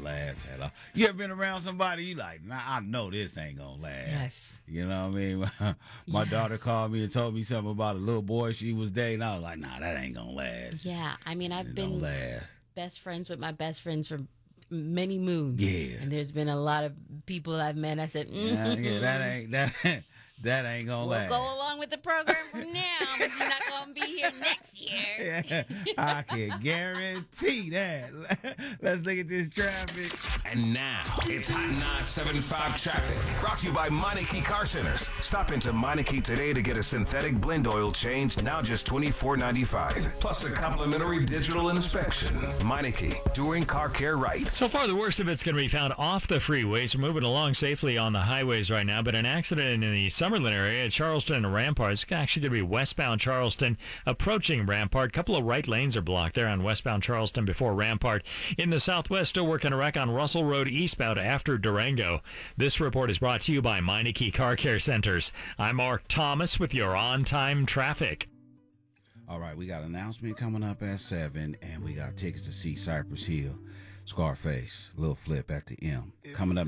last at all. You ever been around somebody you like, nah, I know this ain't gonna last. Yes. You know what I mean? My daughter called me and told me something about a little boy she was dating. I was like, nah, that ain't gonna last. Yeah. I mean, I've It been don't last. best friends with my best friends for many moons. Yeah. And there's been a lot of people I've met. I said, Yeah, that ain't gonna we'll last. go along with the program from now, but you're not going to be here next year. Yeah, I can guarantee that. Let's look at this traffic. And now, it's Hot 975 traffic. Brought to you by Meineke Car Centers. Stop into Meineke today to get a synthetic blend oil change, now just $24.95. Plus a complimentary digital inspection. Meineke, doing car care right. So far, the worst of it's going to be found off the freeways. We're moving along safely on the highways right now, but an accident in the Summerlin area at Charleston and Rampart. It's actually going to be westbound Charleston approaching Rampart. A couple of right lanes are blocked there on westbound Charleston before Rampart. In the southwest, still working a wreck on Russell Road eastbound after Durango. This report is brought to you by Meineke Car Care Centers. I'm Mark Thomas with your on-time traffic. All right, we got an announcement coming up at 7, and we got tickets to see Cypress Hill, Scarface, Lil Flip at the M. Coming up